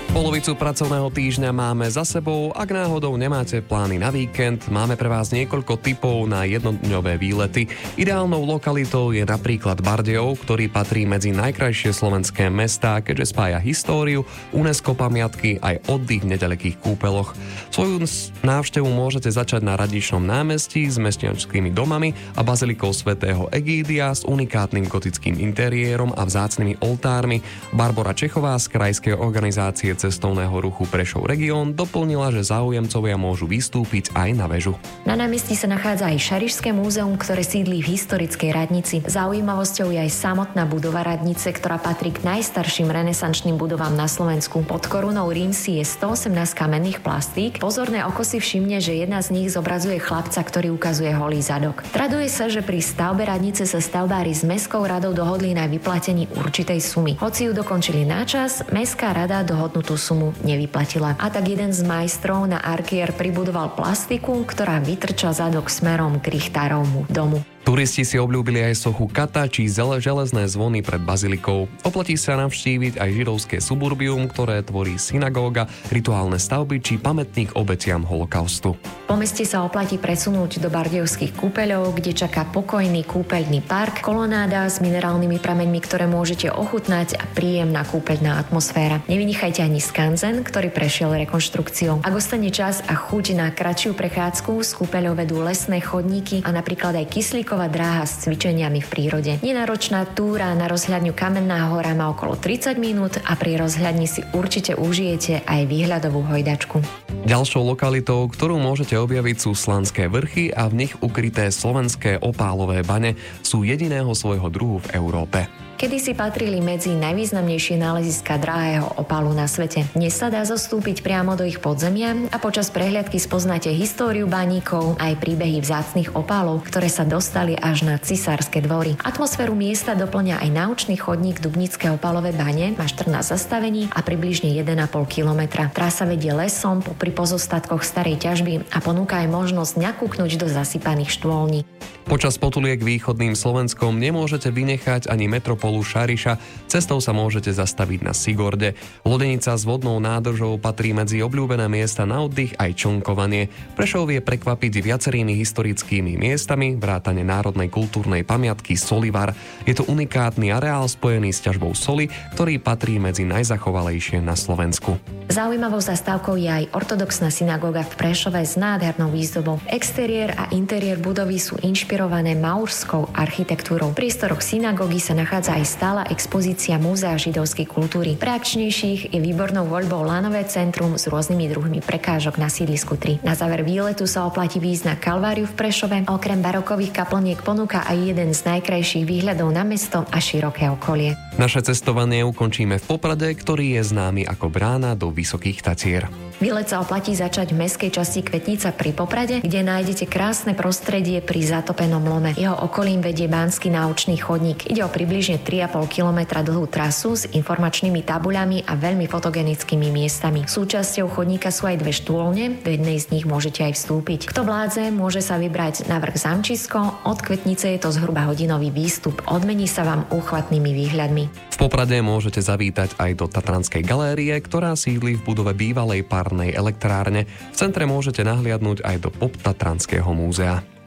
Polovicu pracovného týždňa máme za sebou. Ak náhodou nemáte plány na víkend, máme pre vás niekoľko tipov na jednodňové výlety. Ideálnou lokalitou je napríklad Bardejov, ktorý patrí medzi najkrajšie slovenské mestá, keďže spája históriu, UNESCO pamiatky aj oddych v nedalekých kúpeloch. Svoju návštevu môžete začať na Radičnom námestí s mestňanskými domami a bazilikou svätého Egídia s unikátnym gotickým interiérom a vzácnymi oltármi. Barbora Čechová z krajskej organizácie cestovného ruchu Prešov región doplnila, že záujemcovia môžu vystúpiť aj na väžu. Na námestí sa nachádza aj Šarišské múzeum, ktoré sídli v historickej radnici. Zaujímavosťou je aj samotná budova radnice, ktorá patrí k najstarším renesančným budovám na Slovensku. Pod korunou rímsy je 118 kamenných plastík. Pozorné oko si všimne, že jedna z nich zobrazuje chlapca, ktorý ukazuje holý zadok. Traduje sa, že pri stavbe radnice sa stavbári s mestskou radou dohodli na vyplatení určitej sumy. Hoci ju dokončili na čas, mestská rada dohodnutú tú sumu nevyplatila. A tak jeden z majstrov na Arkier pribudoval plastiku, ktorá vytrča zadok smerom k Richtárovmu domu. Turisti si obľúbili aj sochu Kata či železné zvony pred bazilikou. Oplatí sa navštíviť aj židovské suburbium, ktoré tvorí synagóga, rituálne stavby či pamätník obetiam holokaustu. Po meste sa oplatí presunúť do bardejovských kúpeľov, kde čaká pokojný kúpeľný park, kolonáda s minerálnymi prameňmi, ktoré môžete ochutnať a príjemná kúpeľná atmosféra. Nevynechajte ani skanzen, ktorý prešiel rekonštrukciou. Ak ostane čas a chuť na kratšiu prechádzku, z kúpeľov vedú lesné chodníky a napríklad aj kyslíková dráha s cvičeniami v prírode. Nenáročná túra na rozhľadňu Kamenná hora má okolo 30 minút a pri rozhľadni si určite užijete aj výhľadovú hojdačku. Ďalšou lokalitou, ktorú môžete objaviť, sú Slanské vrchy a v nich ukryté slovenské opálové bane sú jediného svojho druhu v Európe. Kedysi patrili medzi najvýznamnejšie náleziska drahého opálu na svete. Dnes sa dá zostúpiť priamo do ich podzemia a počas prehliadky spoznáte históriu baníkov aj príbehy vzácnych opálov, ktoré sa dostali až na cisárske dvory. Atmosféru miesta doplňa aj náučný chodník Dubnické opálové bane, má 14 zastavení a približne 1,5 kilometra. Trasa vedie lesom popri pozostatkoch starej ťažby a ponúka aj možnosť nakúknuť do zasypaných štôlní. Počas potuliek východným Slovenskom nemôžete vynechať ani metropolu Šariša, cestou sa môžete zastaviť na Sigorde. Lodenica s vodnou nádržou patrí medzi obľúbené miesta na oddych aj člnkovanie. Prešov vie prekvapiť viacerými historickými miestami, vrátane národnej kultúrnej pamiatky Solivar. Je to unikátny areál spojený s ťažbou soli, ktorý patrí medzi najzachovalejšie na Slovensku. Zaujímavou zastávkou je aj ortodoxná synagóga v Prešove s nádhernou výzdobou. Exteriér a interiér budovy sú inšpirované maurskou architektúrou. V priestoroch synagógy sa nachádza aj stála expozícia Múzea židovskej kultúry. Pre akčnejších je výbornou voľbou lanové centrum s rôznymi druhmi prekážok na sídlisku 3. Na záver výletu sa oplatí výjsť na Kalváriu v Prešove. Okrem barokových kaplniek ponúka aj jeden z najkrajších výhľadov na mesto a široké okolie. Naše cestovanie ukončíme v Poprade, ktorý je známy ako brána do Vysokých Tatier. Výlet sa oplatí začať v mestskej časti Kvetnica pri Poprade, kde nájdete krásne prostredie pri zatopenom lome. Jeho okolím vedie Banský náučný chodník. Ide o približne 3,5 kilometra dlhú trasu s informačnými tabuľami a veľmi fotogenickými miestami. Súčasťou chodníka sú aj 2 štôlne, do jednej z nich môžete aj vstúpiť. Kto vládze, môže sa vybrať na vrch Zamčisko, od Kvetnice je to zhruba hodinový výstup. Odmení sa vám úchvatnými výhľadmi. V Poprade môžete zavítať aj do Tatranskej galérie, ktorá sídli v budove bývalej párnej elektrárne. V centre môžete nahliadnúť aj do Poptatranského múzea.